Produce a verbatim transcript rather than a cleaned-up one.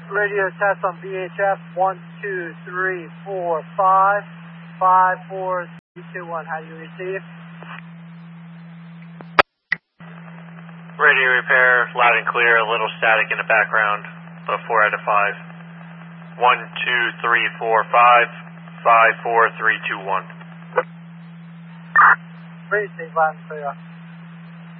Radio test on V H F, one, two, three, four, five, five, four, three, two, one. How do you receive? Radio repair, loud and clear, a little static in the background, but four out of five. one, two, three, four, five, five, four, three, two, one. Receive loud and clear.